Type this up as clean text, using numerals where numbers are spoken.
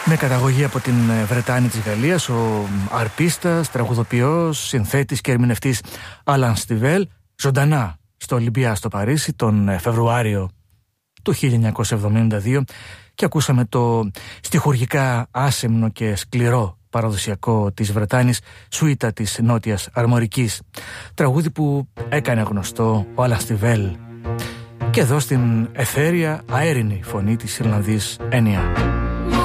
Με καταγωγή από την Βρετάνη της Γαλλίας, ο αρπίστας, τραγουδοποιός, συνθέτης και ερμηνευτής Άλαν Στιβέλ, ζωντανά στο Ολυμπία στο Παρίσι τον Φεβρουάριο του 1972, και ακούσαμε το στιχουργικά άσεμνο και σκληρό παραδοσιακό της Βρετάνης, σουίτα της Νότιας Αρμορικής, τραγούδι που έκανε γνωστό ο Άλαν Στιβέλ, και εδώ στην αιθέρια αέρινη φωνή της Ιρλανδής Ένια.